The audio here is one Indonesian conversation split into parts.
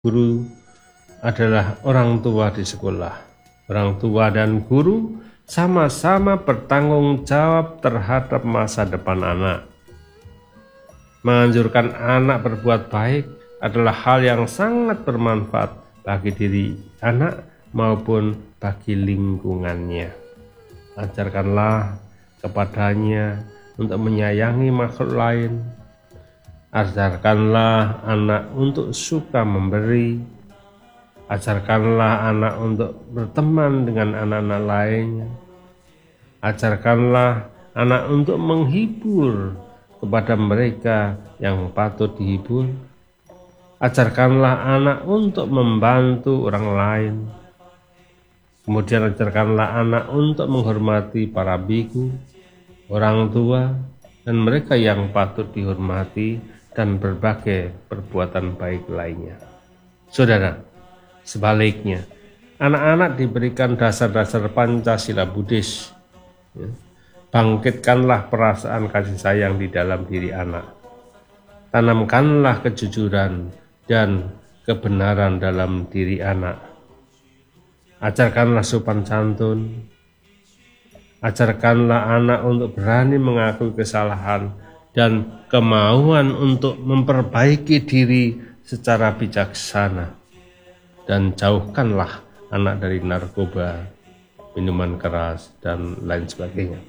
Guru adalah orang tua di sekolah. Orang tua dan guru sama-sama bertanggung jawab terhadap masa depan anak. Menganjurkan anak berbuat baik adalah hal yang sangat bermanfaat bagi diri anak maupun bagi lingkungannya. Ajarkanlah kepadanya untuk menyayangi makhluk lain. Ajarkanlah anak untuk suka memberi. Ajarkanlah anak untuk berteman dengan anak-anak lainnya. Ajarkanlah anak untuk menghibur kepada mereka yang patut dihibur. Ajarkanlah anak untuk membantu orang lain. Kemudian ajarkanlah anak untuk menghormati para biku, orang tua, dan mereka yang patut dihormati, dan berbagai perbuatan baik lainnya. Saudara, sebaliknya, anak-anak diberikan dasar-dasar Pancasila Buddhis. Bangkitkanlah perasaan kasih sayang di dalam diri anak. Tanamkanlah kejujuran dan kebenaran dalam diri anak. Ajarkanlah sopan santun. Ajarkanlah anak untuk berani mengakui kesalahan dan kemauan untuk memperbaiki diri secara bijaksana. Dan jauhkanlah anak dari narkoba, minuman keras, dan lain sebagainya.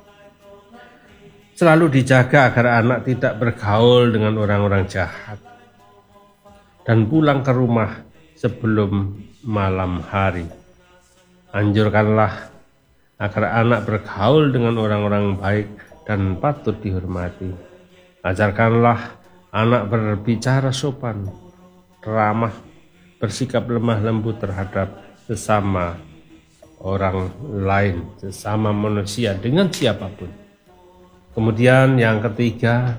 Selalu dijaga agar anak tidak bergaul dengan orang-orang jahat dan pulang ke rumah sebelum malam hari. Anjurkanlah agar anak bergaul dengan orang-orang baik dan patut dihormati. Ajarkanlah anak berbicara sopan, ramah, bersikap lemah lembut terhadap sesama orang lain, sesama manusia dengan siapapun. Kemudian yang ketiga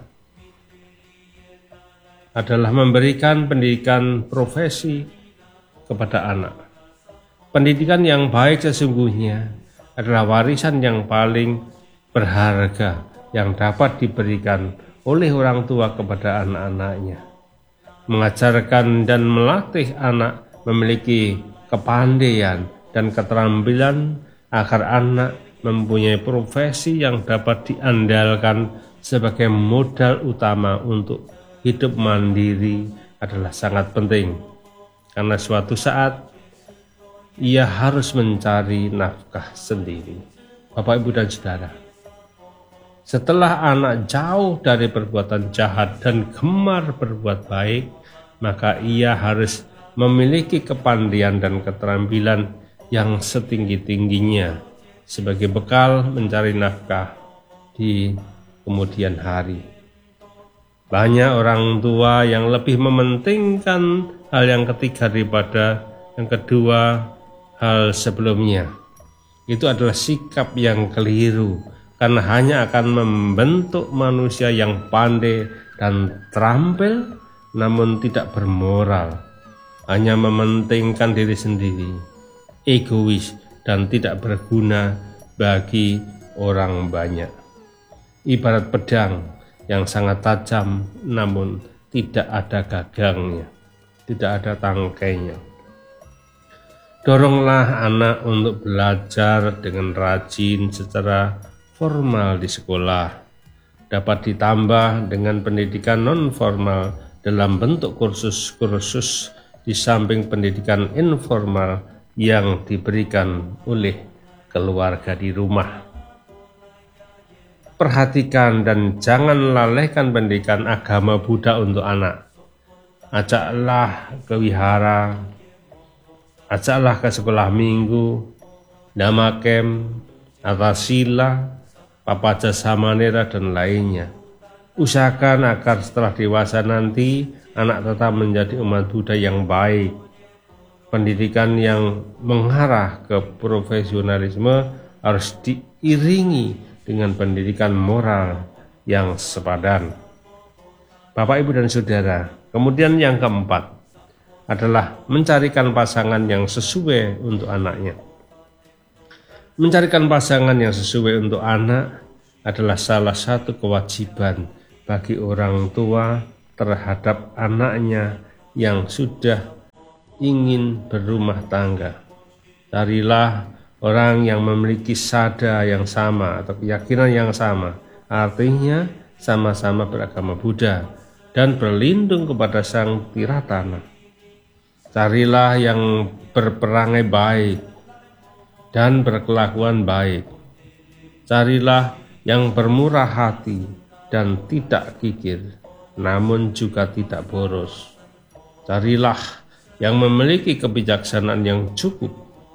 adalah memberikan pendidikan profesi kepada anak. Pendidikan yang baik sesungguhnya adalah warisan yang paling berharga yang dapat diberikan oleh orang tua kepada anak-anaknya. Mengajarkan dan melatih anak memiliki kepandaian dan keterampilan agar anak mempunyai profesi yang dapat diandalkan sebagai modal utama untuk hidup mandiri adalah sangat penting, karena suatu saat ia harus mencari nafkah sendiri. Bapak, Ibu, dan Saudara, setelah anak jauh dari perbuatan jahat dan gemar berbuat baik, maka ia harus memiliki kepandaian dan keterampilan yang setinggi-tingginya sebagai bekal mencari nafkah di kemudian hari. Banyak orang tua yang lebih mementingkan hal yang ketiga daripada yang kedua hal sebelumnya. Itu adalah sikap yang keliru, karena hanya akan membentuk manusia yang pandai dan terampil namun tidak bermoral, hanya mementingkan diri sendiri, egois, dan tidak berguna bagi orang banyak. Ibarat pedang yang sangat tajam namun tidak ada gagangnya, tidak ada tangkainya. Doronglah anak untuk belajar dengan rajin secara formal di sekolah, dapat ditambah dengan pendidikan non-formal dalam bentuk kursus-kursus di samping pendidikan informal yang diberikan oleh keluarga di rumah. Perhatikan dan jangan lalaikan pendidikan agama Buddha untuk anak. Ajaklah ke wihara, ajaklah ke sekolah minggu, dhamma camp, atasila, papaja samanera, dan lainnya. Usahakan agar setelah dewasa nanti anak tetap menjadi umat Buddha yang baik. Pendidikan yang mengarah ke profesionalisme harus diiringi dengan pendidikan moral yang sepadan. Bapak, Ibu, dan Saudara, kemudian yang keempat adalah mencarikan pasangan yang sesuai untuk anaknya. Mencarikan pasangan yang sesuai untuk anak adalah salah satu kewajiban bagi orang tua terhadap anaknya yang sudah ingin berumah tangga. Carilah orang yang memiliki sada yang sama atau keyakinan yang sama, artinya sama-sama beragama Buddha dan berlindung kepada Sang Tiratana. Carilah yang berperangai baik dan berkelakuan baik. Carilah yang bermurah hati dan tidak kikir, namun juga tidak boros. Carilah yang memiliki kebijaksanaan yang cukup.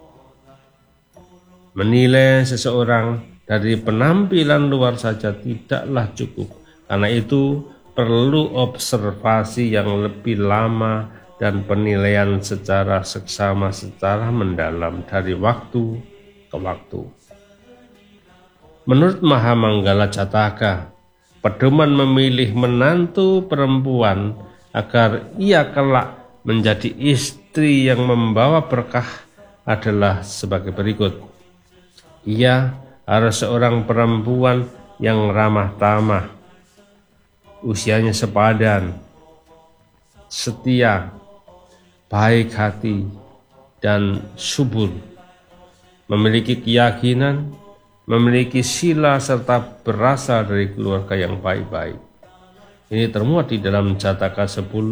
Menilai seseorang dari penampilan luar saja tidaklah cukup. Karena itu perlu observasi yang lebih lama dan penilaian secara seksama, secara mendalam dari waktu ke waktu. Menurut Mahamanggala Jataka, pedoman memilih menantu perempuan agar ia kelak menjadi istri yang membawa berkah adalah sebagai berikut. Ia harus seorang perempuan yang ramah tamah, usianya sepadan, setia, baik hati, dan subur, memiliki keyakinan, memiliki sila, serta berasal dari keluarga yang baik-baik. Ini termuat di dalam Jataka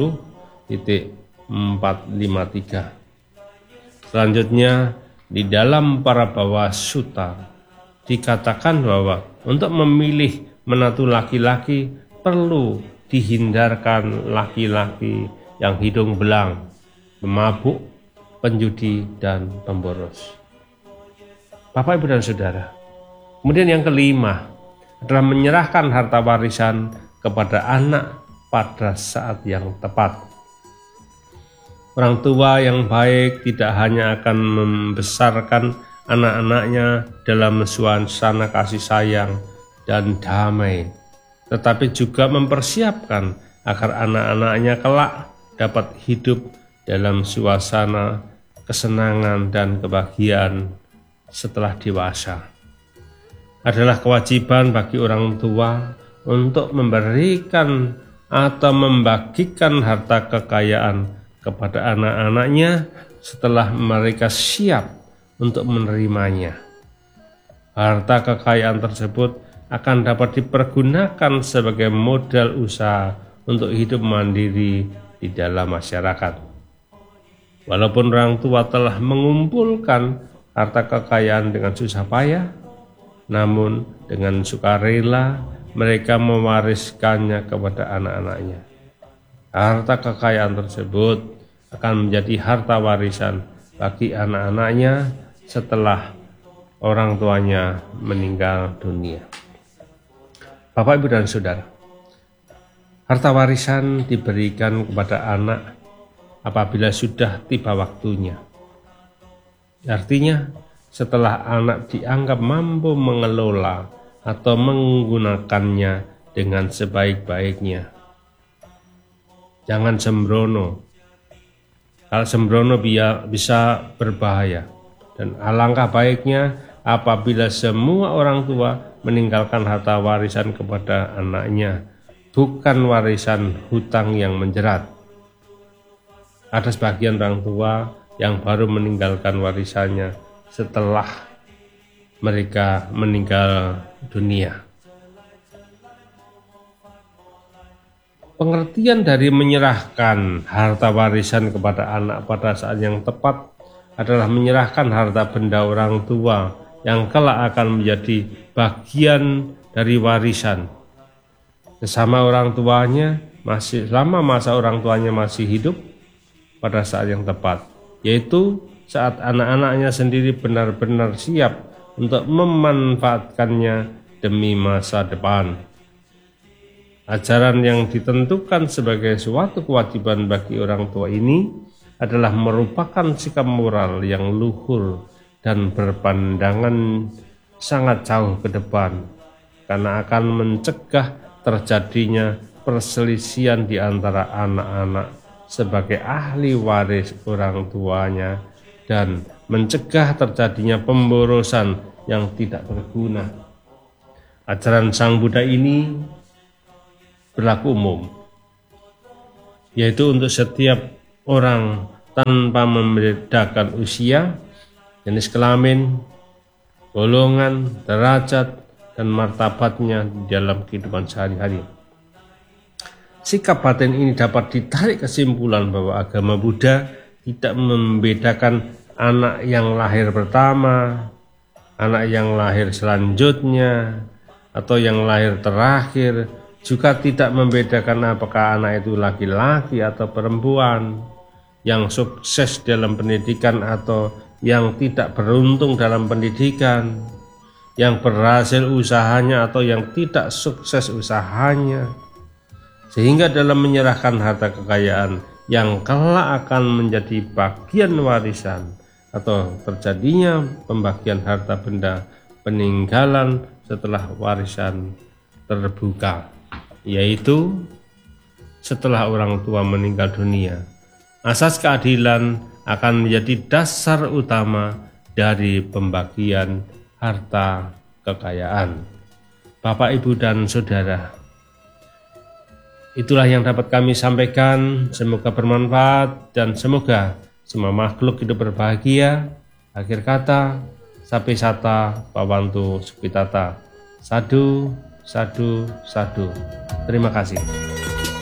10.453. Selanjutnya, di dalam para Bawa Sutta dikatakan bahwa untuk memilih menantu laki-laki perlu dihindarkan laki-laki yang hidung belang, pemabuk, penjudi, dan pemboros. Bapak, Ibu, dan Saudara, kemudian yang kelima adalah menyerahkan harta warisan kepada anak pada saat yang tepat. Orang tua yang baik tidak hanya akan membesarkan anak-anaknya dalam suasana kasih sayang dan damai, tetapi juga mempersiapkan agar anak-anaknya kelak dapat hidup dalam suasana kesenangan dan kebahagiaan setelah dewasa. Adalah kewajiban bagi orang tua untuk memberikan atau membagikan harta kekayaan kepada anak-anaknya setelah mereka siap untuk menerimanya. Harta kekayaan tersebut akan dapat dipergunakan sebagai modal usaha untuk hidup mandiri di dalam masyarakat. Walaupun orang tua telah mengumpulkan harta kekayaan dengan susah payah, namun dengan sukarela mereka mewariskannya kepada anak-anaknya. Harta kekayaan tersebut akan menjadi harta warisan bagi anak-anaknya setelah orang tuanya meninggal dunia. Bapak, Ibu, dan Saudara, harta warisan diberikan kepada anak apabila sudah tiba waktunya. Artinya, setelah anak dianggap mampu mengelola atau menggunakannya dengan sebaik-baiknya. Jangan sembrono. Hal sembrono bisa berbahaya, dan alangkah baiknya apabila semua orang tua meninggalkan harta warisan kepada anaknya, bukan warisan hutang yang menjerat. Ada sebagian orang tua yang baru meninggalkan warisannya setelah mereka meninggal dunia. Pengertian dari menyerahkan harta warisan kepada anak pada saat yang tepat adalah menyerahkan harta benda orang tua yang kelak akan menjadi bagian dari warisan sesama orang tuanya selama masa orang tuanya masih hidup pada saat yang tepat, yaitu saat anak-anaknya sendiri benar-benar siap untuk memanfaatkannya demi masa depan. Ajaran yang ditentukan sebagai suatu kewajiban bagi orang tua ini adalah merupakan sikap moral yang luhur dan berpandangan sangat jauh ke depan, karena akan mencegah terjadinya perselisihan di antara anak-anak sebagai ahli waris orang tuanya dan mencegah terjadinya pemborosan yang tidak berguna. Ajaran Sang Buddha ini berlaku umum, yaitu untuk setiap orang tanpa membedakan usia, jenis kelamin, golongan, derajat, dan martabatnya di dalam kehidupan sehari-hari. Sikap batin ini dapat ditarik kesimpulan bahwa agama Buddha tidak membedakan anak yang lahir pertama, anak yang lahir selanjutnya, atau yang lahir terakhir, juga tidak membedakan apakah anak itu laki-laki atau perempuan, yang sukses dalam pendidikan atau yang tidak beruntung dalam pendidikan, yang berhasil usahanya atau yang tidak sukses usahanya. Sehingga dalam menyerahkan harta kekayaan yang kelak akan menjadi bagian warisan atau terjadinya pembagian harta benda peninggalan setelah warisan terbuka, yaitu setelah orang tua meninggal dunia, asas keadilan akan menjadi dasar utama dari pembagian harta kekayaan. Bapak, Ibu, dan Saudara, itulah yang dapat kami sampaikan. Semoga bermanfaat dan semoga semua makhluk hidup berbahagia. Akhir kata, Sape Sata Pawantu Sukitata. Sadu, sadu, sadu. Terima kasih.